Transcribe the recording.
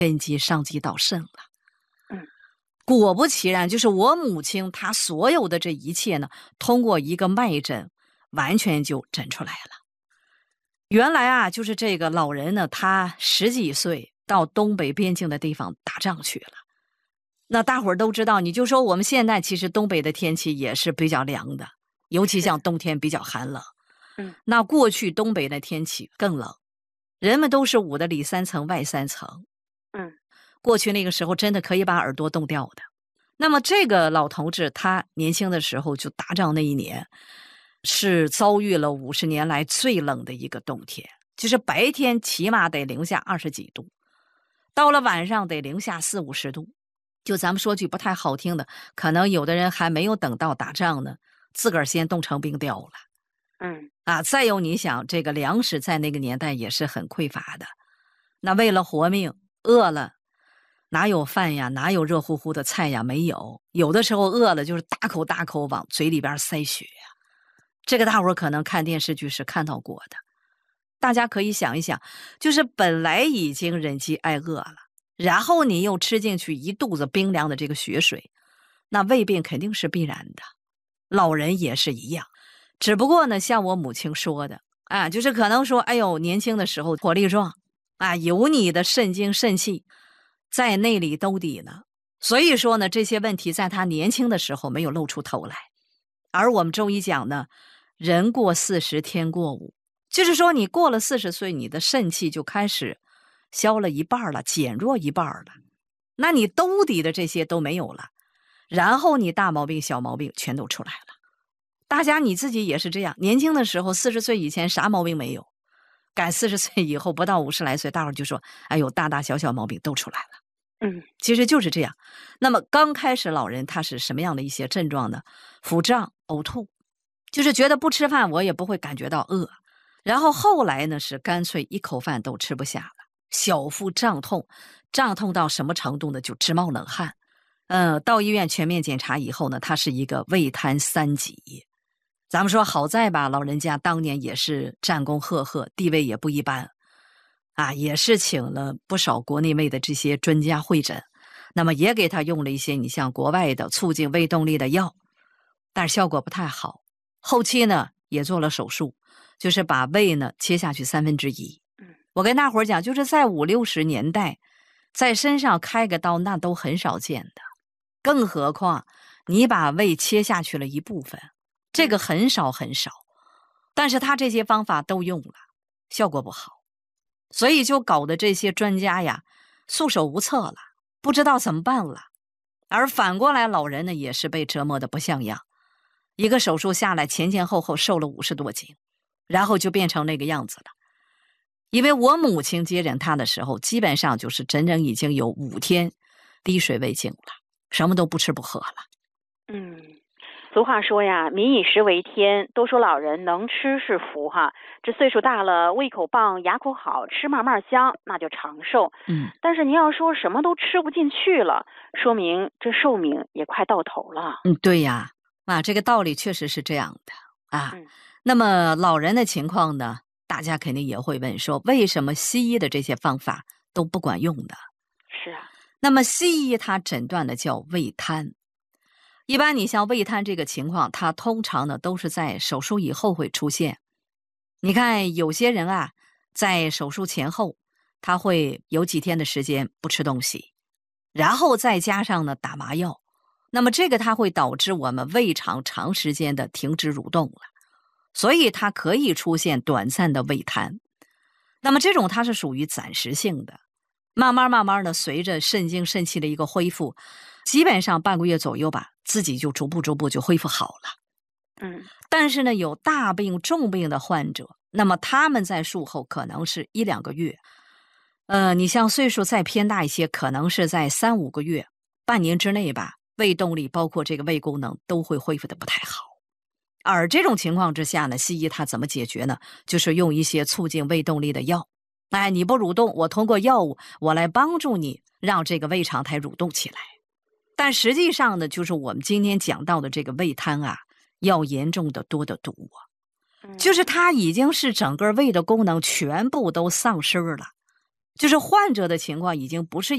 根基上及到肾了。 嗯， 果不其然，就是我母亲她所有的这一切呢，通过一个脉诊完全就诊出来了。原来啊，就是这个老人呢，他10几岁到东北边境的地方打仗去了。那大伙儿都知道，你就说我们现在其实东北的天气也是比较凉的，尤其像冬天比较寒冷。那过去东北的天气更冷，人们都是捂的里3层外3层。过去那个时候真的可以把耳朵冻掉的。那么这个老同志他年轻的时候就打仗那一年，是遭遇了50年来最冷的一个冬天，就是白天起码得零下20几度，到了晚上得零下40、50度。就咱们说句不太好听的，可能有的人还没有等到打仗呢，自个儿先冻成冰雕了。再有你想，这个粮食在那个年代也是很匮乏的，那为了活命，饿了哪有饭呀，哪有热乎乎的菜呀，没有。有的时候饿了就是大口大口往嘴里边塞血呀。这个大伙儿可能看电视剧是看到过的。大家可以想一想，就是本来已经忍饥挨饿了，然后你又吃进去一肚子冰凉的这个血水，那胃病肯定是必然的。老人也是一样，只不过呢，像我母亲说的就是可能说，哎呦，年轻的时候活力壮有你的肾精肾气在内里兜底呢，所以说呢，这些问题在他年轻的时候没有露出头来。而我们中医讲呢，人过40天过5，就是说你过了40岁，你的肾气就开始消了一半了，减弱一半了，那你兜底的这些都没有了，然后你大毛病小毛病全都出来了。大家你自己也是这样，年轻的时候40岁以前啥毛病没有，赶40岁以后不到50来岁，大伙儿就说哎呦，大大小小毛病都出来了。其实就是这样。那么刚开始老人他是什么样的一些症状呢？腹胀、呕吐，就是觉得不吃饭我也不会感觉到饿。然后后来呢是干脆一口饭都吃不下了，小腹胀痛，胀痛到什么程度呢？就直冒冷汗。到医院全面检查以后呢，他是一个胃瘫3级。咱们说好在吧，老人家当年也是战功赫赫，地位也不一般也是请了不少国内外的这些专家会诊，那么也给他用了一些你像国外的促进胃动力的药，但是效果不太好。后期呢也做了手术，就是把胃呢切下去1/3。我跟大伙儿讲，就是在50、60年代，在身上开个刀那都很少见的，更何况你把胃切下去了一部分，这个很少很少。但是他这些方法都用了，效果不好，所以就搞得这些专家呀束手无策了，不知道怎么办了。而反过来老人呢也是被折磨得不像样，一个手术下来前前后后瘦了50多斤，然后就变成那个样子了。因为我母亲接诊他的时候，基本上就是整整已经有5天滴水未进了，什么都不吃不喝了。 俗话说呀，民以食为天，都说老人能吃是福哈。这岁数大了，胃口棒，牙口好，吃慢慢香，那就长寿。但是您要说什么都吃不进去了，说明这寿命也快到头了。 对呀，这个道理确实是这样的那么老人的情况呢，大家肯定也会问说，为什么西医的这些方法都不管用的？ 是啊， 那么西医它诊断的叫胃瘫。一般你像胃瘫这个情况，它通常呢都是在手术以后会出现。你看有些人在手术前后，他会有几天的时间不吃东西，然后再加上呢打麻药，那么这个它会导致我们胃肠长时间的停止蠕动了，所以它可以出现短暂的胃瘫。那么这种它是属于暂时性的，慢慢的随着肾精肾气的一个恢复，基本上半个月左右吧，自己就逐步就恢复好了。但是呢，有大病重病的患者，那么他们在术后可能是1、2个月，你像岁数再偏大一些，可能是在3、5个月、半年之内吧，胃动力包括这个胃功能都会恢复的不太好。而这种情况之下呢，西医它怎么解决呢？就是用一些促进胃动力的药。你不蠕动，我通过药物我来帮助你让这个胃肠苔蠕动起来。但实际上呢，就是我们今天讲到的这个胃瘫要严重的多得多就是它已经是整个胃的功能全部都丧失了，就是患者的情况已经不是